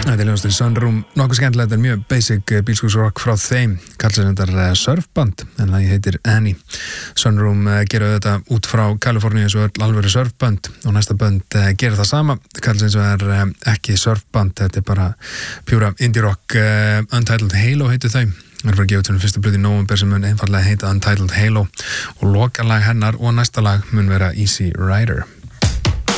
Þetta hljómsveit Sunroom, nokkuð skemmtilegt en mjög basic bílskúrsrock frá þeim, kallar þetta surfband, en það heitir Annie. Sunroom gera þetta út frá Kaliforníu eins og alvöru surfband og næsta band gera það sama, kallar eins og ekki surfband, þetta bara pjúra indie rock, Untitled Halo heitir þau. Það var að gefa til fyrsta blöð í nóvember sem mun einfallega heita Untitled Halo og lokalag hennar og næsta lag mun vera Easy Rider.